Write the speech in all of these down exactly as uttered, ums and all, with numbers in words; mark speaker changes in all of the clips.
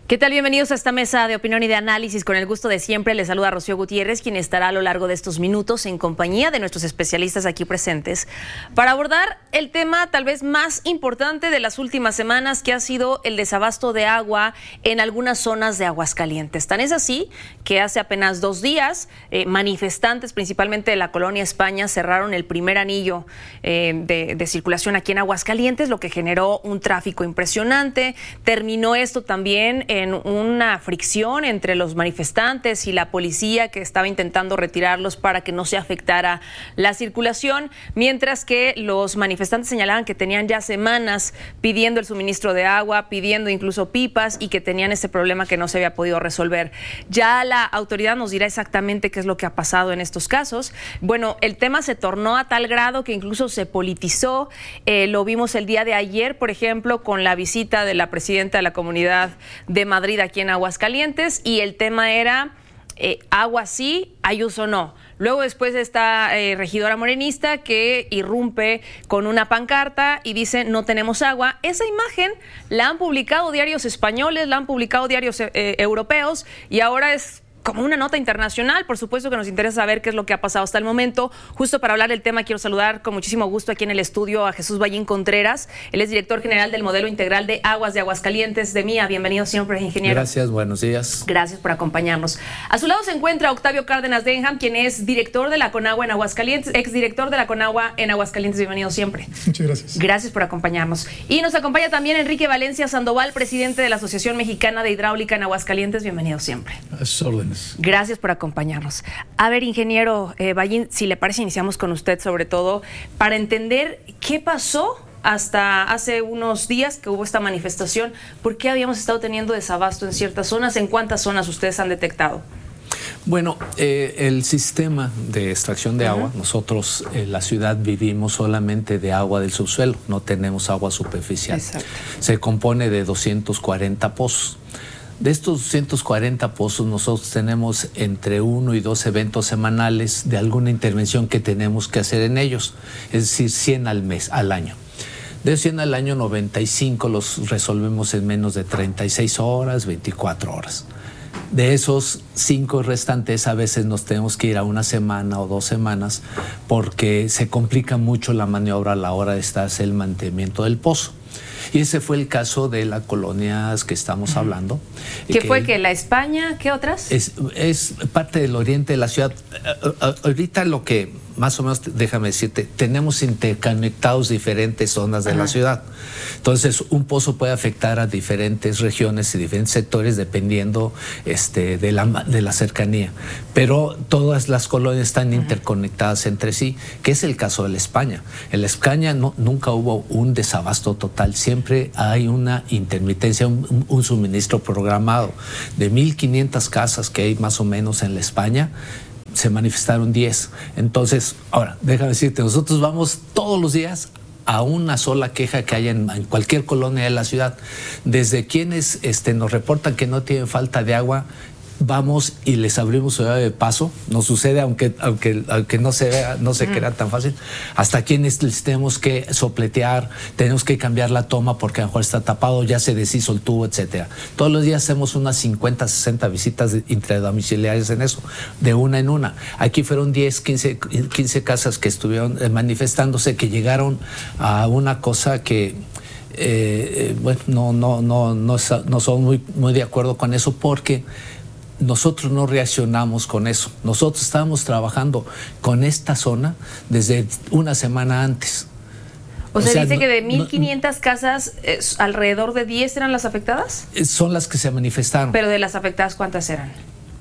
Speaker 1: ¿Qué tal? Bienvenidos a esta mesa de opinión y de análisis. Con el gusto de siempre, les saluda Rocío Gutiérrez, quien estará a lo largo de estos minutos en compañía de nuestros especialistas aquí presentes para abordar el tema tal vez más importante de las últimas semanas, que ha sido el desabasto de agua en algunas zonas de Aguascalientes. Tan es así que hace apenas dos días, eh, manifestantes, principalmente de la colonia España, cerraron el primer anillo eh, de, de circulación aquí en Aguascalientes, lo que generó un tráfico impresionante. Terminó esto también eh, en una fricción entre los manifestantes y la policía, que estaba intentando retirarlos para que no se afectara la circulación, mientras que los manifestantes señalaban que tenían ya semanas pidiendo el suministro de agua, pidiendo incluso pipas, y que tenían ese problema que no se había podido resolver. Ya la autoridad nos dirá exactamente qué es lo que ha pasado en estos casos. Bueno, el tema se tornó a tal grado que incluso se politizó. Eh, lo vimos el día de ayer, por ejemplo, con la visita de la presidenta de la Comunidad de Madrid aquí en Aguascalientes, y el tema era eh, agua sí, Ayuso no. Luego después esta eh, regidora morenista que irrumpe con una pancarta y dice no tenemos agua. Esa imagen la han publicado diarios españoles, la han publicado diarios eh, europeos, y ahora es como una nota internacional. Por supuesto que nos interesa saber qué es lo que ha pasado hasta el momento. Justo para hablar del tema, quiero saludar con muchísimo gusto aquí en el estudio a Jesús Ballín Contreras. Él es director general del Modelo Integral de Aguas de Aguascalientes, de M I A. Bienvenido siempre, ingeniero.
Speaker 2: Gracias, buenos días.
Speaker 1: Gracias por acompañarnos. A su lado se encuentra Octavio Cárdenas Denham, quien es director de la Conagua en Aguascalientes, exdirector de la Conagua en Aguascalientes. Bienvenido siempre.
Speaker 3: Muchas gracias.
Speaker 1: Gracias por acompañarnos. Y nos acompaña también Enrique Valencia Sandoval, presidente de la Asociación Mexicana de Hidráulica en Aguascalientes. Bienvenido siempre.
Speaker 3: A sus órdenes.
Speaker 1: Gracias por acompañarnos. A ver, ingeniero eh, Ballín, si le parece, iniciamos con usted, sobre todo para entender qué pasó hasta hace unos días que hubo esta manifestación. ¿Por qué habíamos estado teniendo desabasto en ciertas zonas? ¿En cuántas zonas ustedes han detectado?
Speaker 2: Bueno, eh, el sistema de extracción de uh-huh. agua, nosotros en la ciudad vivimos solamente de agua del subsuelo, no tenemos agua superficial. Exacto. Se compone de doscientos cuarenta pozos. De estos doscientos cuarenta pozos, nosotros tenemos entre uno y dos eventos semanales de alguna intervención que tenemos que hacer en ellos, es decir, cien al mes, al año. De cien al año, noventa y cinco los resolvemos en menos de treinta y seis horas, veinticuatro horas. De esos cinco restantes, a veces nos tenemos que ir a una semana o dos semanas porque se complica mucho la maniobra a la hora de estarse el mantenimiento del pozo. Y ese fue el caso de las colonias que estamos hablando.
Speaker 1: ¿Qué que fue que la España? ¿Qué otras?
Speaker 2: Es, es parte del oriente de la ciudad. Ahorita lo que, más o menos, déjame decirte, tenemos interconectados diferentes zonas de Ajá. la ciudad. Entonces, un pozo puede afectar a diferentes regiones y diferentes sectores dependiendo este, de, la, de la cercanía. Pero todas las colonias están Ajá. interconectadas entre sí, que es el caso de la España. En la España no, nunca hubo un desabasto total, siempre hay una intermitencia, un, un suministro programado. De mil quinientas casas que hay más o menos en la España, se manifestaron diez. Entonces, ahora, déjame decirte, nosotros vamos todos los días a una sola queja que haya en, en cualquier colonia de la ciudad. Desde quienes este, nos reportan que no tienen falta de agua, vamos y les abrimos su llave de paso. Nos sucede, aunque, aunque, aunque no se vea, no se mm. crea tan fácil. Hasta quienes les tenemos que sopletear, tenemos que cambiar la toma porque a lo mejor está tapado, ya se deshizo el tubo, etcétera. Todos los días hacemos unas cincuenta, sesenta visitas intradomiciliarias en eso, de una en una. Aquí fueron diez, quince, quince casas que estuvieron manifestándose, que llegaron a una cosa que eh, eh, bueno, no, no, no, no, no son muy, muy de acuerdo con eso, porque nosotros no reaccionamos con eso. Nosotros estábamos trabajando con esta zona desde una semana antes.
Speaker 1: O, o sea, dice no, que de mil quinientas no, casas, eh, alrededor de diez eran las afectadas.
Speaker 2: Son las que se manifestaron.
Speaker 1: Pero de las afectadas, ¿cuántas eran?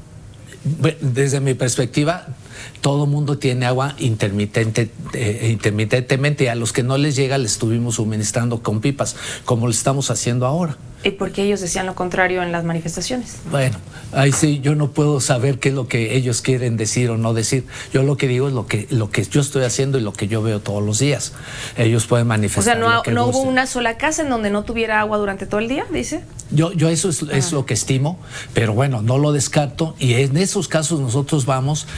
Speaker 2: Desde mi perspectiva, todo mundo tiene agua intermitente, eh, intermitentemente, y a los que no les llega les estuvimos suministrando con pipas, como lo estamos haciendo ahora.
Speaker 1: ¿Y por qué ellos decían lo contrario en las manifestaciones?
Speaker 2: Bueno, ahí sí, yo no puedo saber qué es lo que ellos quieren decir o no decir. Yo lo que digo es lo que, lo que yo estoy haciendo y lo que yo veo todos los días. Ellos pueden manifestar.
Speaker 1: O sea, no, no hubo una sola casa en donde no tuviera agua durante todo el día, dice.
Speaker 2: Yo, yo eso es, es lo que estimo, pero bueno, no lo descarto, y en esos casos nosotros vamos y ya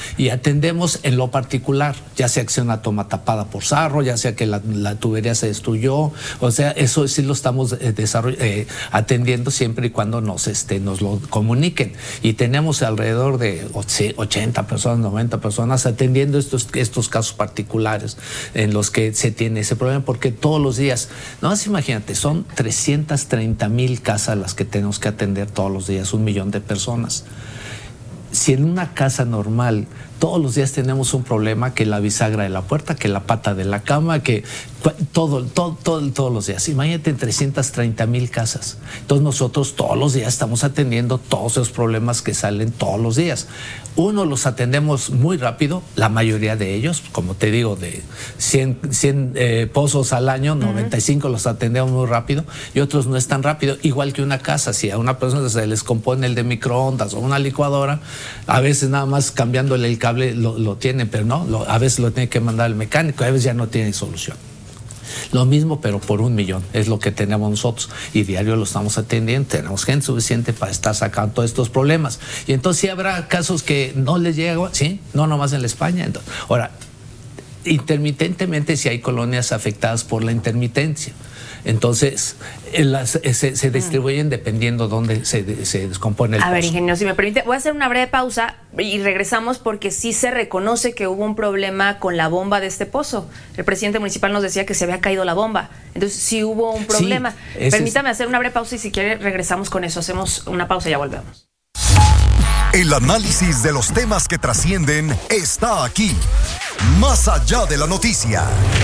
Speaker 2: atendemos en lo particular, ya sea que sea una toma tapada por sarro, ya sea que la, la tubería se destruyó, o sea, eso sí lo estamos eh, eh, atendiendo siempre y cuando nos, este, nos lo comuniquen. Y tenemos alrededor de ochenta personas, noventa personas atendiendo estos, estos casos particulares en los que se tiene ese problema, porque todos los días, no más imagínate, son trescientas treinta mil casas las que tenemos que atender todos los días, un millón de personas. Si en una casa normal todos los días tenemos un problema, que la bisagra de la puerta, que la pata de la cama, que todo, todo, todo, todos los días. Imagínate en trescientas treinta mil casas. Entonces nosotros todos los días estamos atendiendo todos esos problemas que salen todos los días. Uno los atendemos muy rápido, la mayoría de ellos, como te digo, de cien, cien eh, pozos al año, noventa y cinco uh-huh. los atendemos muy rápido, y otros no es tan rápido. Igual que una casa, si a una persona se les compone el de microondas o una licuadora, a veces nada más cambiándole el cable Lo, lo tiene, pero no, lo, a veces lo tiene que mandar el mecánico, a veces ya no tiene solución. Lo mismo, pero por un millón, es lo que tenemos nosotros, y diario lo estamos atendiendo, tenemos gente suficiente para estar sacando todos estos problemas. Y entonces sí habrá casos que no les llega, sí, no nomás en la España. Entonces, ahora, intermitentemente si hay colonias afectadas por la intermitencia. Entonces, las, se, se distribuyen mm. dependiendo dónde se, se descompone el
Speaker 1: A
Speaker 2: pozo.
Speaker 1: ver, ingeniero, si me permite, voy a hacer una breve pausa y regresamos porque sí se reconoce que hubo un problema con la bomba de este pozo. El presidente municipal nos decía que se había caído la bomba. Entonces, sí hubo un problema. Sí, Permítame es... hacer una breve pausa y si quiere regresamos con eso. Hacemos una pausa y ya volvemos.
Speaker 3: El análisis de los temas que trascienden está aquí. Más allá de la noticia.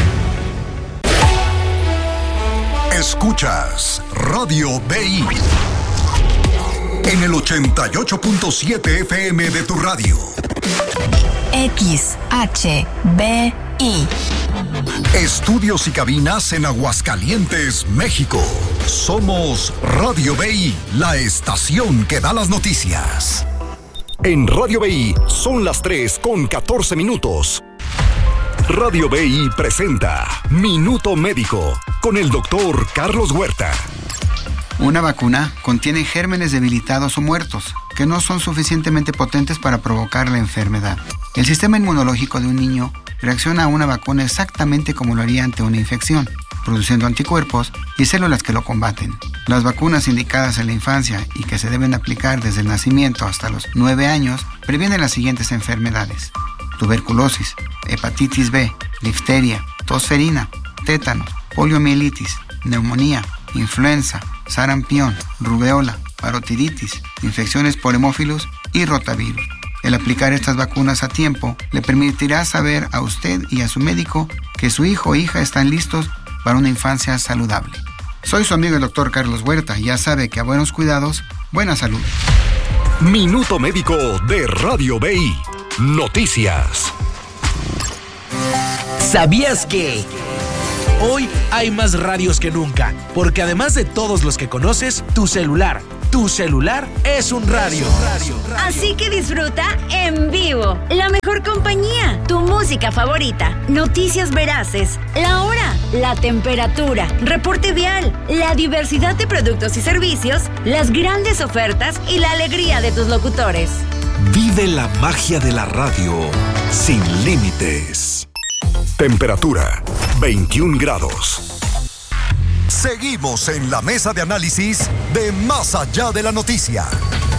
Speaker 3: Escuchas Radio B I en el ochenta y ocho punto siete F M de tu radio.
Speaker 4: X H B I.
Speaker 3: Estudios y cabinas en Aguascalientes, México. Somos Radio B I, la estación que da las noticias. En Radio B I son las tres con catorce minutos. Radio B I presenta Minuto Médico con el doctor Carlos Huerta.
Speaker 5: Una vacuna contiene gérmenes debilitados o muertos que no son suficientemente potentes para provocar la enfermedad. El sistema inmunológico de un niño reacciona a una vacuna exactamente como lo haría ante una infección, produciendo anticuerpos y células que lo combaten. Las vacunas indicadas en la infancia y que se deben aplicar desde el nacimiento hasta los nueve años previenen las siguientes enfermedades: tuberculosis, hepatitis B, difteria, tosferina, tétanos, poliomielitis, neumonía, influenza, sarampión, rubeola, parotiditis, infecciones por hemófilos y rotavirus. El aplicar estas vacunas a tiempo le permitirá saber a usted y a su médico que su hijo o hija están listos para una infancia saludable. Soy su amigo el doctor Carlos Huerta y ya sabe que a buenos cuidados, buena salud.
Speaker 3: Minuto Médico de Radio B I. Noticias.
Speaker 6: ¿Sabías que hoy hay más radios que nunca? Porque además de todos los que conoces, tu celular, tu celular es un radio.
Speaker 4: Así que disfruta en vivo la mejor compañía, tu música favorita, noticias veraces, la hora, la temperatura, reporte vial, la diversidad de productos y servicios, las grandes ofertas y la alegría de tus locutores.
Speaker 3: Vive la magia de la radio sin límites. Temperatura veintiún grados. Seguimos en la mesa de análisis de Más allá de la noticia.